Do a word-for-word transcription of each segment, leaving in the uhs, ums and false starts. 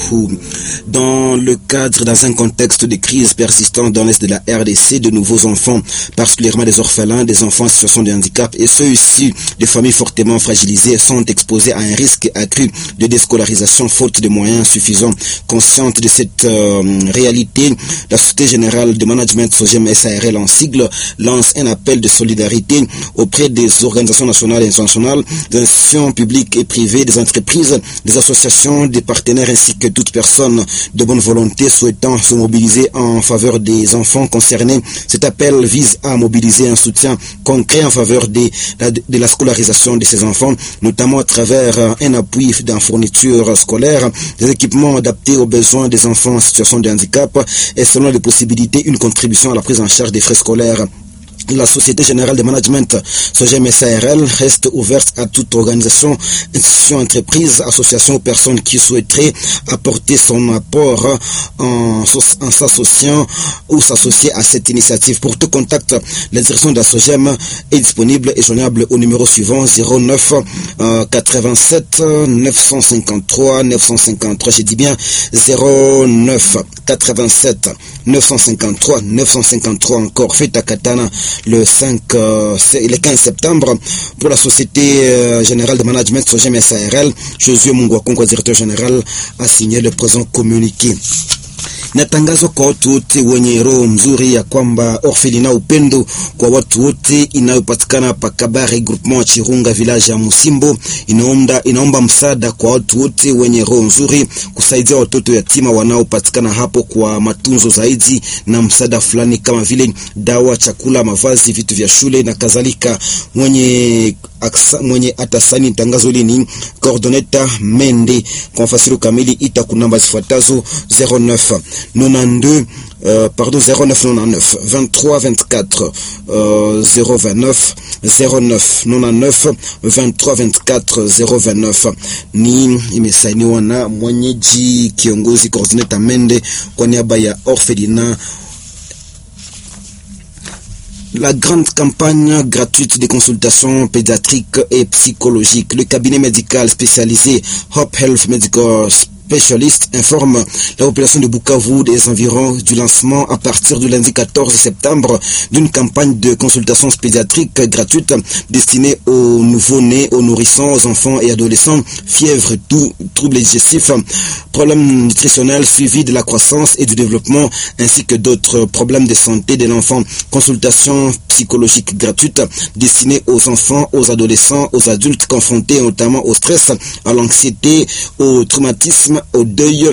huu. Dans le cadre, dans un contexte de crise persistante dans l'est de la R D C, de nouveaux enfants, particulièrement des orphelins, des enfants en situation de handicap et ceux issus de familles fortement fragilisées sont exposés à un risque accru de déscolarisation faute de moyens suffisants. Consciente de cette euh, réalité, la Société Générale de Management SOGEM S A R L en sigle lance un appel de solidarité auprès des organisations nationales et internationales, des institutions publiques et privées, des entreprises, des associations, des partenaires ainsi que toute personne de bonne volonté souhaitant se mobiliser en faveur des enfants concernés. Cet appel vise à mobiliser un soutien concret en faveur de la, de la scolarisation de ces enfants, notamment à travers un appui dans fourniture scolaire, des équipements adaptés aux besoins des enfants en situation de handicap et selon les possibilités, une contribution à la prise en charge des frais scolaires. La Société Générale de Management SOGEM S A R L reste ouverte à toute organisation, institution, entreprise, association ou personne qui souhaiterait apporter son apport en, en s'associant ou s'associer à cette initiative. Pour tout contact, la direction de la SOGEM est disponible et joignable au numéro suivant zéro neuf quatre-vingt-sept neuf cent cinquante-trois neuf cent cinquante-trois. J'ai dit bien zéro neuf quatre-vingt-sept neuf cent cinquante-trois neuf cent cinquante-trois. Encore fait à Katana le cinq, euh, le quinze septembre. Pour la Société euh, Générale de Management SOGEM S A R L, Josué Mungwakongo, directeur général, a signé le présent communiqué. Natangazo kwa watu wote wenye roho mzuri ya kwamba orfelina upendo kwa watu wote inayopatikana pa Kabare groupement Chirunga village ya Musimbo inaomba inaomba msaada kwa watu wote wenye roho nzuri kusaidia watoto yatima wanaopatikana hapo kwa matunzo zaidi na msaada fulani kama vile dawa, chakula, mavazi, vitu vya shule na kadhalika. Mwenye aksa, mwenye atasani tangazo lini coordoneta Mende kwa fasiro kamili ita kunamba zifuatazo zéro neuf quatre-vingt-deux Euh, pardon zéro neuf quatre-vingt-neuf vingt-trois vingt-quatre euh, zéro vingt-neuf zéro neuf quatre-vingt-neuf vingt-trois vingt-quatre zéro vingt-neuf. Ni imesainiwa na mwenyeji kiongozi coordinator Mende kwa niaba ya orphelina. La grande campagne gratuite de consultations pédiatriques et psychologiques. Le cabinet médical spécialisé Hope Health Medical Specialist informe la population de Bukavu des environs du lancement à partir du lundi quatorze septembre d'une campagne de consultations pédiatriques gratuites destinée aux nouveau-nés, aux nourrissons, aux enfants et adolescents, fièvre, tout, troubles digestifs, problèmes nutritionnels, suivi de la croissance et du développement, ainsi que d'autres problèmes de santé de l'enfant. Consultations psychologiques gratuites destinées aux enfants, aux adolescents, aux adultes confrontés notamment au stress, à l'anxiété, au traumatisme, au deuil,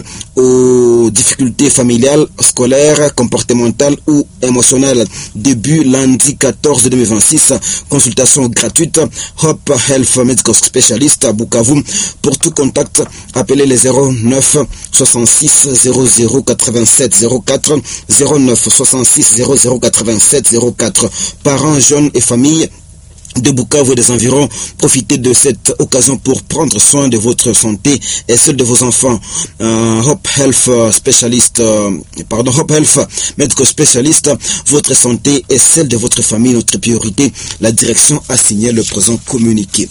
aux difficultés familiales, scolaires, comportementales ou émotionnelles. Début lundi quatorze deux mille vingt-six, consultation gratuite Hope Health Medical Specialist à Bukavu. Pour tout contact, appelez les zéro neuf soixante-six zéro zéro quatre-vingt-sept zéro quatre zéro neuf soixante-six zéro zéro quatre-vingt-sept zéro quatre. Parents, jeunes et familles de Bukavu et des environs, profitez de cette occasion pour prendre soin de votre santé et celle de vos enfants. Euh, Hope Health Specialist, euh, pardon, Hope Health Medical Specialist, votre santé et celle de votre famille, notre priorité. La direction a signé le présent communiqué.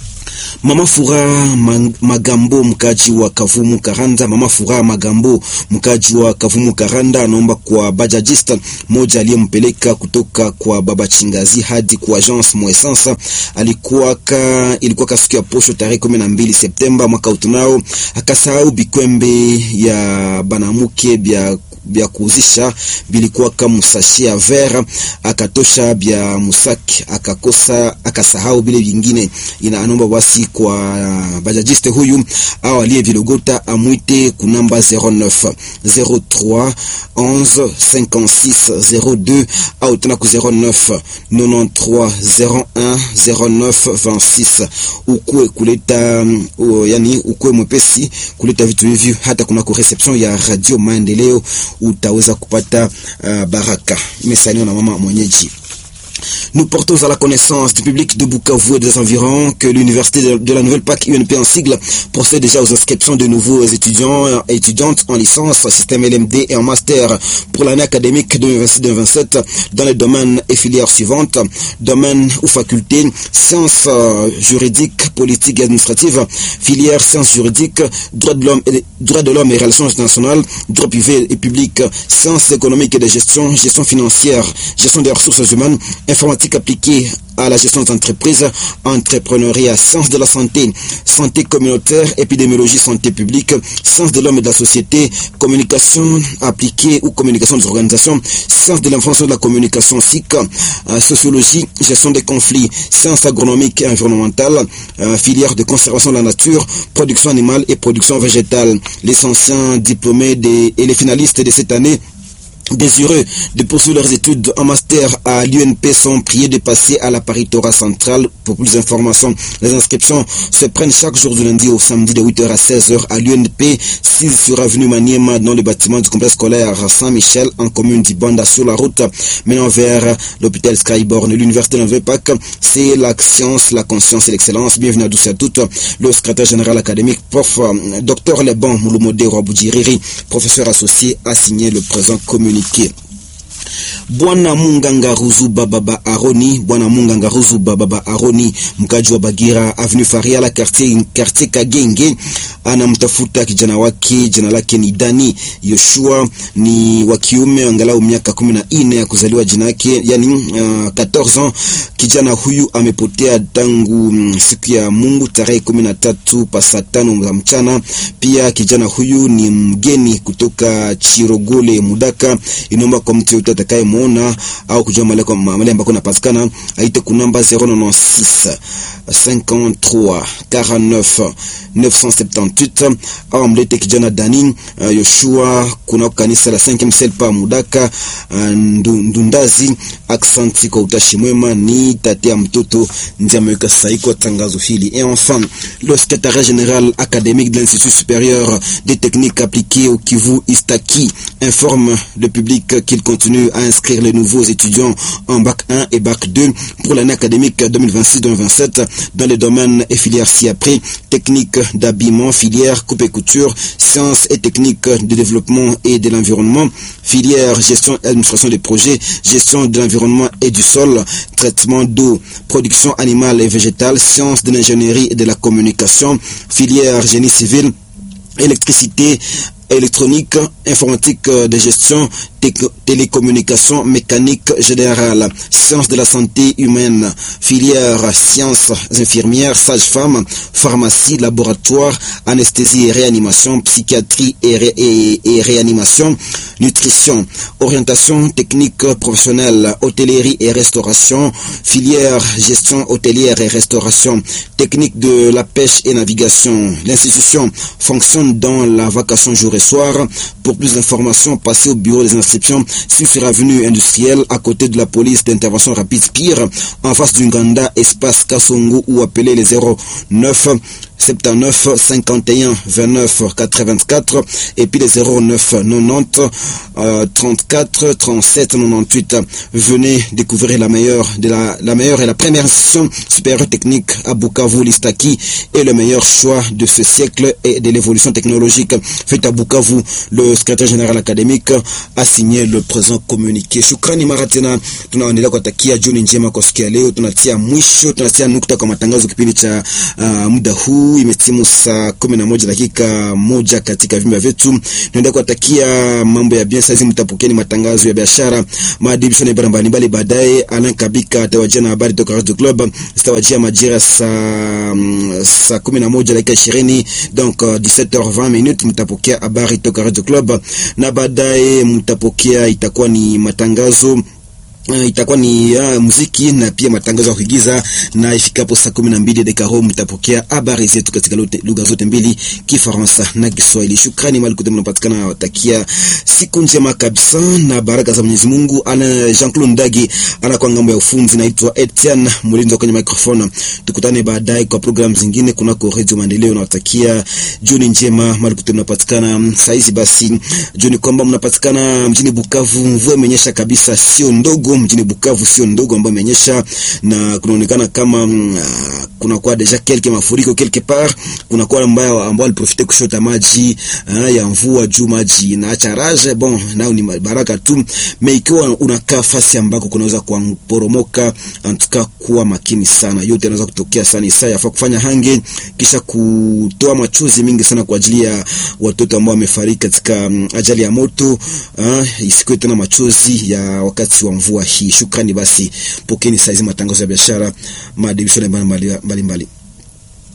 Mama Fura Magambo mkaji wa Kavumu Karanda. Mama Fura Magambo mkaji wa Kavumu Karanda anaomba kwa bajajista moja aliyempeleka kutoka kwa Baba Chingazi hadi kwa Agence Moessence. Alikuwa ka ilikuwa kasiku ya posho tarehe kumi na mbili Septemba mwaka utunao, akasahau bikwembe ya banamuke bya bya kuuzisha bilikuwa kama musashi ya vera, akatosha bya musaki, akakosa akasahau bile vingine. Inaomba basi kwa bajajiste huyu au aliye vilogota amwite kunamba zéro neuf zéro trois onze cinquante-six zéro deux au tena ku zéro neuf quatre-vingt-treize zéro un zéro neuf vingt-six. Ukue kuleta uh, yani ukue mwepesi kuleta vitu hivi hata kuna ku reception ya Radio Maendeleo utaweza kupata uh, baraka. Imesainiwa na mama mwenyeji. Nous portons à la connaissance du public de Bukavu et des environs que l'université de la Nouvelle-P A C U N P en sigle procède déjà aux inscriptions de nouveaux étudiants et étudiantes en licence, système L M D et en master pour l'année académique deux mille vingt-six deux mille vingt-sept dans les domaines et filières suivantes: domaine ou faculté, sciences juridiques, politiques et administratives, filière sciences juridiques, droit de l'homme et droit de l'homme et relations internationales, droit privé et public, sciences économiques et de gestion, gestion financière, gestion des ressources humaines, informatique appliquée à la gestion d'entreprise, entrepreneuriat, sciences de la santé, santé communautaire, épidémiologie, santé publique, sciences de l'homme et de la société, communication appliquée ou communication des organisations, sciences de l'information et de la communication, S I C, sociologie, gestion des conflits, sciences agronomiques et environnementales, euh, filière de conservation de la nature, production animale et production végétale. Les anciens diplômés des, et les finalistes de cette année désireux de poursuivre leurs études en master à l'U N P sont priés de passer à la Paritora centrale. Pour plus d'informations, les inscriptions se prennent chaque jour du lundi au samedi de huit heures à seize heures à l'U N P, six sur avenue Maniema, dans le bâtiment du complexe scolaire Saint-Michel, en commune d'Ibanda, sur la route menant vers l'hôpital Skyborn. L'université de la Nouvelle-P A C, c'est la science, la conscience et l'excellence. Bienvenue à tous et à toutes. Le secrétaire général académique, prof. Docteur Leban Moulumode Roboudjiriri, professeur associé, a signé le présent communiqué. Bwana Munganga Ruzuba Baba Aroni, Bwana Munganga Ruzuba Baba Aroni, mkaji wa Bagira, avenue Fariala, quartier quartier Kagenge, anamtafuta kijana wake, jina lake ni Dani Yoshua, ni wa kiume, angalau miaka kumi na nne ya kuzaliwa, jina yake yani uh, quatorze ans. Kijana huyu amepotea tangu um, siku ya Mungu tarehe kumi na tatu pasa tano za mchana. Pia kijana huyu ni mgeni kutoka Chirogole Mudaka. Inaomba kwa mtu yote atakaye muona au kujua mahali kwa mahali ambako napatikana aite kunamba zero nane six cinquante-trois quarante-neuf neuf cent soixante-dix-huit au mlete kijana Dani uh, Yoshua kuna kanisa la cinquième ciel pa Mudaka uh, Ndundazi. Aksanti kwa utashi mwema, ni tatea mtoto ndiye ameweka saiko tangazo hili. Et enfin, le secrétaire général académique de l'Institut supérieur des techniques appliquées au Kivu Istaki informe le public qu'il continue à inscrire les nouveaux étudiants en bac un et bac deux pour l'année académique deux mille vingt-six deux mille vingt-sept dans les domaines et filières ci-après: technique d'habillement, filière coupe et couture, sciences et techniques de développement et de l'environnement, filière gestion et administration des projets, gestion de l'environnement et du sol, traitement d'eau, production animale et végétale, sciences de l'ingénierie et de la communication, filière génie civil, électricité, électronique, informatique de gestion, télécommunications, mécanique générale, sciences de la santé humaine, filière sciences infirmières, sage-femme, pharmacie, laboratoire, anesthésie et réanimation, psychiatrie et, ré et, et réanimation, nutrition, orientation technique professionnelle, hôtellerie et restauration, filière gestion hôtelière et restauration, technique de la pêche et navigation. L'institution fonctionne dans la vacation jour et soir. Pour plus d'informations, passez au bureau des inscriptions sur avenue industrielle à côté de la police d'intervention rapide Spire, en face du Nganda, espace Kasongo, ou appelez les zéro neuf soixante-dix-neuf cinquante et un vingt-neuf quatre-vingt-quatre et puis les zéro neuf quatre-vingt-dix euh, trente-quatre trente-sept quatre-vingt-dix-huit. Venez découvrir la meilleure de la, la meilleure et la première institution supérieure technique à Bukavu, l'Istaki, et le meilleur choix de ce siècle et de l'évolution technologique. Fait à Bukavu, le secrétaire général académique a signé le présent communiqué. Shukrani maratina, tunaendelea kutakia jioni njema kwa siku ya leo. Tunatia mwisho, tunatia nukta kwa matangazo kipindi cha uh, muda huu. Imetimu saa kumi na moja dakika moja katika vimba vyetu. Naenda kuwatakia mambo ya biashara. Sasa mtapokeni matangazo ya biashara, maadibisho na barabara mbali. Baadaye Alain Kabika atawajia na habari toka Radio Club, zitawajia majira saa saa kumi na moja dakika ishirini, donc uh, dix-sept heures vingt minutes mtapokea habari toka Radio Club, na baadaye mtapokea itakuwa ni matangazo Uh, itakuwa ni uh, muziki na pia matangazo ya kuigiza, na ifikapo saa kumi na mbili dakika home mtapokea habari zetu katika lugha zote mbili, Kifaransa na Kiswahili. Shukrani mali kote mnapatikana, watakia siku njema kabisa na baraka za Mwenyezi Mungu. Ana Jean-Claude Ndagi ana kwa ngambo ya ufunzi, naitwa Etienne Mulindo kwenye microphone. Tukutane baadaye kwa program zingine kuna kwa Radio Maendeleo, na watakia jioni njema mali kote mnapatikana. Saizi basi jioni kwamba mnapatikana mjini Bukavu, mvua imenyesha kabisa, sio ndogo. ndogo mjini Bukavu, sio ndogo, ambayo imenyesha na kunaonekana kama uh, kuna kwa deja quelque mafuriko quelque part, kuna kwa ambao ambao waliprofite kushota maji uh, ya mvua juu maji na acharaje. Bon, nao ni baraka tu, mais ikiwa unakaa fasi ambako kunaweza kuporomoka, antuka kuwa makini sana, yote yanaweza kutokea sana. Isa yafaa kufanya hange kisha kutoa machozi mingi sana kwa ajili ya watoto ambao wamefariki katika um, ajali ya moto uh, isikuwe tena machozi ya wakati wa mvua hii. Shukrani basi, pokeni saizi matangazo ya biashara, maadibisho mbalimbali mbali.